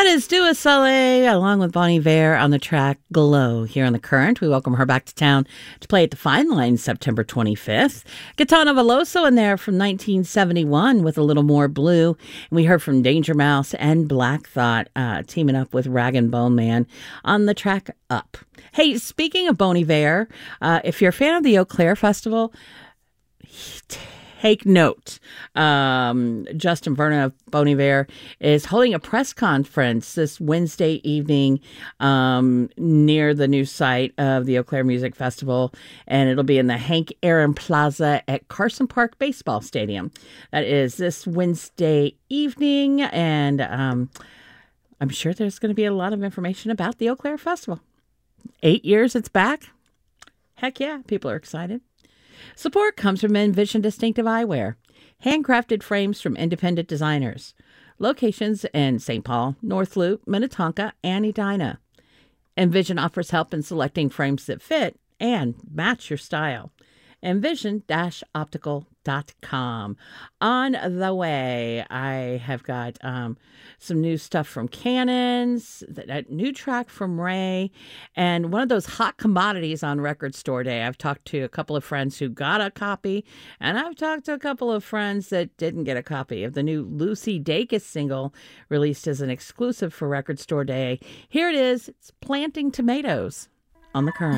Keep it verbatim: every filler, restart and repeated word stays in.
is Dua Saleh along with Bon Iver on the track Glow here on The Current. We welcome her back to town to play at the Fine Line September twenty-fifth. Gaetano Veloso in there from nineteen seventy-one with A Little More Blue. And we heard from Danger Mouse and Black Thought uh, teaming up with Rag and Bone Man on the track Up. Hey, speaking of Bon Iver, uh, if you're a fan of the Eau Claire Festival, take note. Um, Justin Vernon of Bon Iver is holding a press conference this Wednesday evening um, near the new site of the Eau Claire Music Festival, and it'll be in the Hank Aaron Plaza at Carson Park Baseball Stadium. That is this Wednesday evening, and um, I'm sure there's going to be a lot of information about the Eau Claire Festival. Eight years it's back. Heck yeah, people are excited. Support comes from Envision Distinctive Eyewear, handcrafted frames from independent designers. Locations in Saint Paul, North Loop, Minnetonka, and Edina. Envision offers help in selecting frames that fit and match your style. envision dash optical dot com. On the way, I have got um, some new stuff from Cannons, that new track from Ray, and one of those hot commodities on Record Store Day. I've talked to a couple of friends who got a copy, and I've talked to a couple of friends that didn't get a copy of the new Lucy Dacus single released as an exclusive for Record Store Day. Here it is. It's Planting Tomatoes on The Current.